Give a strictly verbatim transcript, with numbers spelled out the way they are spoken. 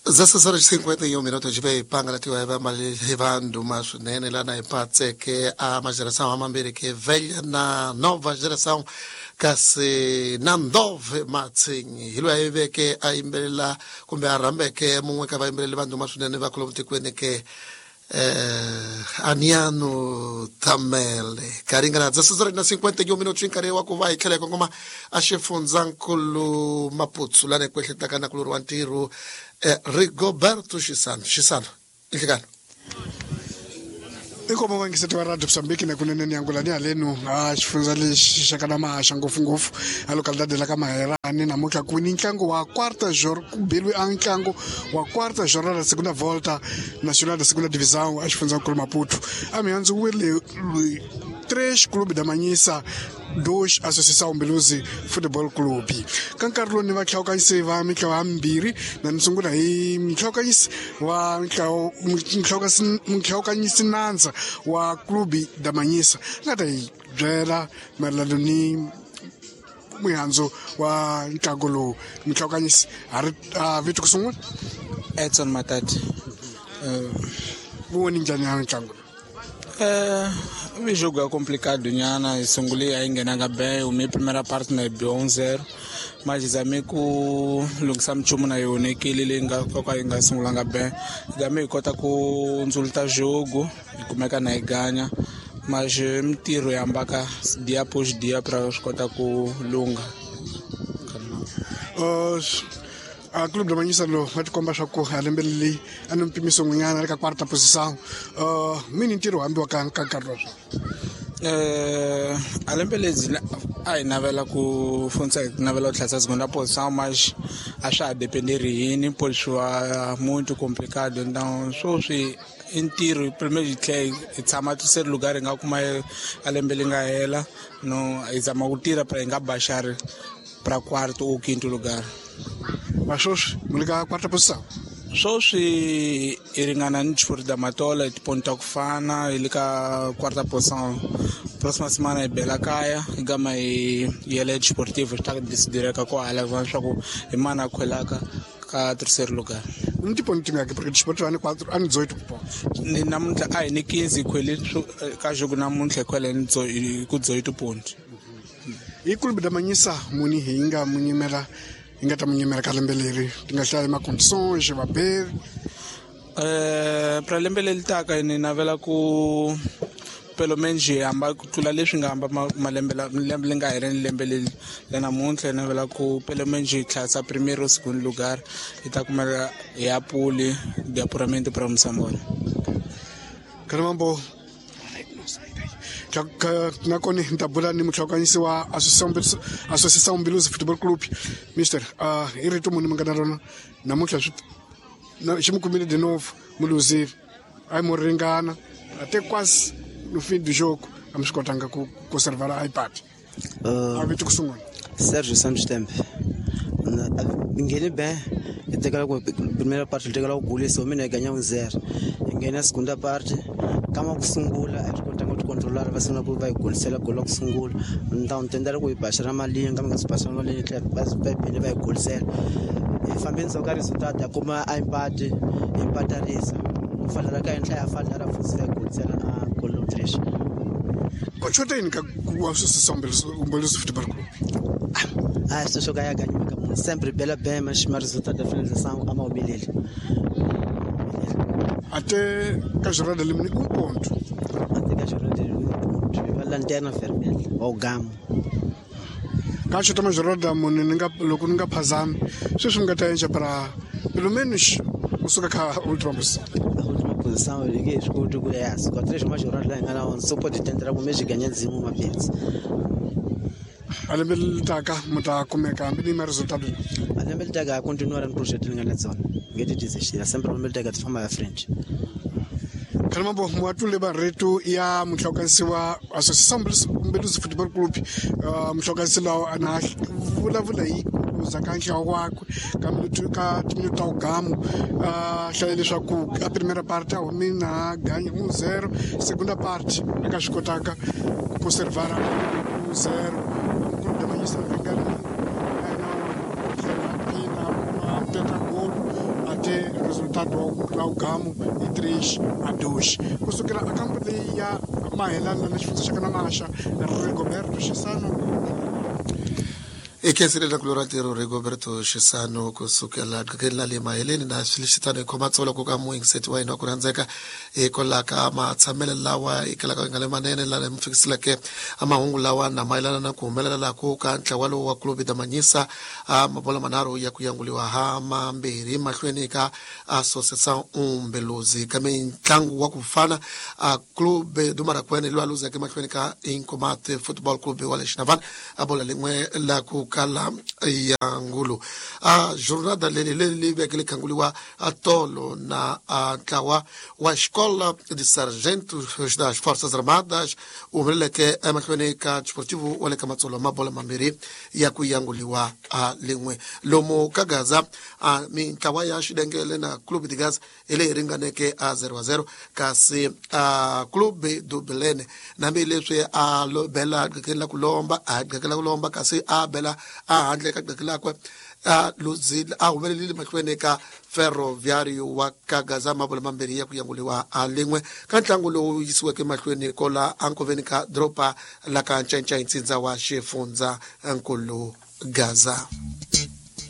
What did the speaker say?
Zasa sara cinquenta e um minutos de bem pangala tiwa eba mali hivando mas nene lá na empate que a uma geração a mambere que velha na nova geração que se nandove matsingi hilo eve que a imbela kumbe arambe que mumwe ka va imbele bando mas nene va kolomte kwene que eh aniano tamele karingana zasa sara na cinquenta e um minutos inkare wako vai kele ngoma ashefunzankulu maputsu la ne kwehleta kana kuluru wantiru Eh, Rigoberto Chisano. Chisano. Iligano. Iko mwa ngiseti wa Radio Msambiki na kunene ni angulani alenu ah chifunza le shakana mahasha ngofu ngofu alokalidade la kama herani na muka kuni nkango wa quarta jor kubelwe ankango wa quarta jornada da segunda volta nacional da segunda divisão a chifunza nkulu Maputo amianzu wele três clube da Manhissa, dois Associação Beluzi Futebol Clube. Kan Carlo ni vakhao kanise va mikhao ambiri na nsungula hi mikhao kanise wa mikhao mikhao kanise mikhao kanise nanza wa clube da Manhissa. Ngata hi byela malalo ni muyanzo wa nkagolo mikhao kanise ari vitu kusungula Edson Matati. eh voni njani ya nkagolo É, o jogo é complicado, Nhana. Sunguli ainda na bem. O minha primeira parte na é um zero. Mas os amigos, logo sam chumo na eu, né? Que ele ainda toca ainda sungulanga bem. Os amigos conta com resultado jogo, como é que na ganha. Mas me tiro e ambaca dia após dia para os contar com longa. A clube da Manhissa lo vai comba shako alembele anum pimiso ngana ka quarta posição uh mini tiro ambiwa kan kan Carlos eh alembele zina ai navela ku fonsa navela tlasa segunda posição mas acha depender rini por sua muito complicado então só se em tiro primeiro que tsama terceiro lugar nga kuma alembele nga ela no izama utira para nga baixar para quarto ou quinto lugar. Mas hoje, mulher quarta posição. Só se iringana no desporto da Matola, de Ponta Cufana, ele cá quarta posição. Próxima semana é Bela Caia, gama e ele é desportivo, está a decidir que com a alavanca com Emana Coelaca, cá terceiro lugar. Não te põe time aqui porque desporto ano quatro, ano dezoito pontos. Ni na muita, ai ni quinze coelho, cá jogo na muita coelho com dezoito pontos. E clube da Manhissa, muni hinga, muni mera. Ingata munyemera kalembeleri tingahlala ma condições va ber eh para lembeleli taka ni navela ku pelo menos amba kutula leswi nga amba malembela lembe nga hereni lembeleli lena muntle navela ku pelo menos classa primeiro ou segundo lugar ita kumela ya puli de apuramento para Msambona Karamambo ka nakoni ntabula ni muhlokanyisi wa associação associação Beluzi Futebol Clube mister ah irito muni manganarona namuhla na ximukumile de novo Beluzi ai moringana até quase no fim do jogo vamos contanga com conservar a iPad ah vitu kusungona Sérgio Santos Tempe ngene bem tekala com primeira parte tekala o gole se o menino ganhar um zero ngene a segunda parte kama kusungula atikotanga controlar vai ser uma vai golsela golo kusungula então tentar ku ibashara malinha kama ngasipashara malinha club vai vai vai golsela e família só quer resultado como a empate empatarisa falala ka enhla ya falala futhi golsela a golo três kochota ini ka ku associação Beluzi Futebol Clube ah isso joga ya ganha sempre bela bem mas mas resultado da finalização a mobilele até que a jornada elimine um ponto. Até que a jornada elimine um ponto. A lanterna vermelha, ou gamo. Caso toma jornada, ninga logo ninga pazame. Se isso nunca tem já para, pelo menos, o suca cá a última posição. A última posição, eu liguei, escuto que é essa. Com três mais jornada lá em Gana, só pode tentar algum mês de ganhar de uma vez. Alembele taka, muta kumeka, mbini mais resultado. Alembele taka continuar no projeto na zona. Ngeti desistir, sempre alembele taka de forma à frente. Kalamambo mwatule baretu ya mhlokasi wa Associação Beluzi Futebol Clube mhlokasi lawo ana vula vula hi za kanhla wakwe kamlutu ka minuta ugamo hlaya leswaku a primeira parte a humina ganha um zero segunda parte aka swi kotaka ku conservar um zero clube da Manhissa vingana na pina tenta gol até tatu la ugamu itrish adosh kusukira akambo leyi ya mahelana na xifundza xa kana maxa Rigoberto Chisano Ikesirela kuloratero Rigoberto Chisano kusukela gakela le maheleni na felicitano komatsola ko ka muingiseti wa ina ku randzeka ekolaka matsamela lawa ikalaka ngale manene la mfikisela ke amahungu lawa na mailana na kuhumelela la ko ka ntlawalo wa klubi da Manyisa mabola manaro ya kuyanguliwa ha mambiri mahlweni ka Association Umbelozi kame ntlangu wa kufana club dumara kwene lwa luza ke mahlweni ka Inkomate Football Club wale Shinavan abola lengwe la ku kala ya ngulu a jornada lele lele bekele kanguliwa atolo na ntlawa wa escola de sargento das forças armadas umrele ke amahlweni ka sportivo wale kamatsolo mabola mambiri ya kuyanguliwa a lengwe lomo kagaza a ntlawa ya shidengele na club de gas ele ringaneke a zero a zero kasi a club do Belene na mileswe a lo bela gakela kulomba a gakela kulomba kasi a bela a handle ka gakela kwa a luzil a umelele mahlweni ka ferroviario wa kagaza mabola mambiri ya kuyanguliwa a lengwe ka ntlangu lowu yisiweke mahlweni kola ankoveni ka dropa la ka nchencha intsinza wa xifundza nkulu Gaza.